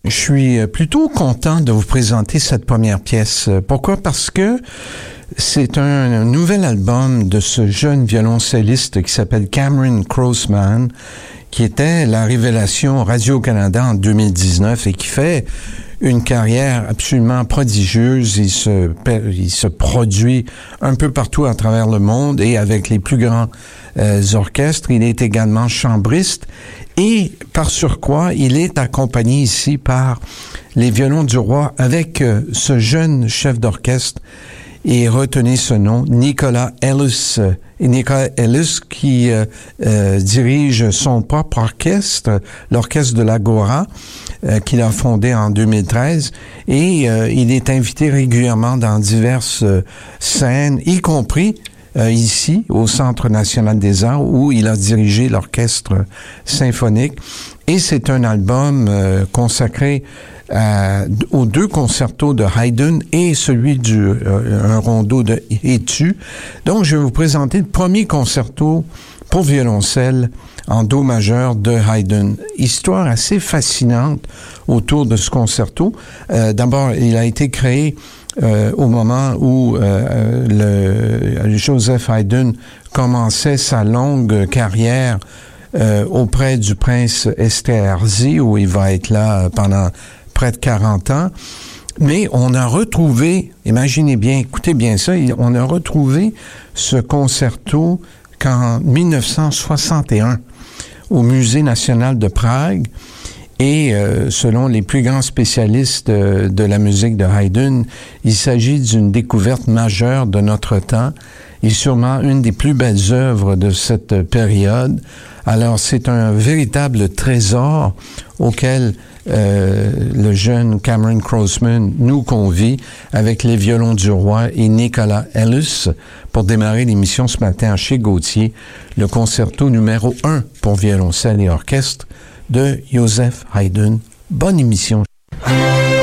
Je suis plutôt content de vous présenter cette première pièce. Pourquoi? Parce que c'est un nouvel album de ce jeune violoncelliste qui s'appelle Cameron Croasman, qui était la révélation Radio-Canada en 2019 et qui fait une carrière absolument prodigieuse. Il se produit un peu partout à travers le monde et avec les plus grands orchestres. Il est également chambriste et par surcroît, il est accompagné ici par les Violons du Roi avec ce jeune chef d'orchestre. Et retenez ce nom, Nicolas Ellis. Nicolas Ellis qui dirige son propre orchestre, l'Orchestre de l'Agora, qu'il a fondé en 2013. Et il est invité régulièrement dans diverses scènes, y compris ici, au Centre national des arts, où il a dirigé l'orchestre symphonique. Et c'est un album consacré aux deux concertos de Haydn et celui un rondeau de Etude. Donc, je vais vous présenter le premier concerto pour violoncelle en do majeur de Haydn. Histoire assez fascinante autour de ce concerto. D'abord, il a été créé au moment où Joseph Haydn commençait sa longue carrière auprès du prince Esterházy, où il va être là pendant près de 40 ans. Mais on a retrouvé, imaginez bien, écoutez bien ça, on a retrouvé ce concerto qu'en 1961 au Musée national de Prague. Et selon les plus grands spécialistes de la musique de Haydn, il s'agit d'une découverte majeure de notre temps et sûrement une des plus belles œuvres de cette période. Alors, c'est un véritable trésor auquel le jeune Cameron Croasman nous convie avec les Violons du Roi et Nicolas Ellis pour démarrer l'émission ce matin chez Gauthier, le concerto numéro 1 pour violoncelle et orchestre de Joseph Haydn. Bonne émission.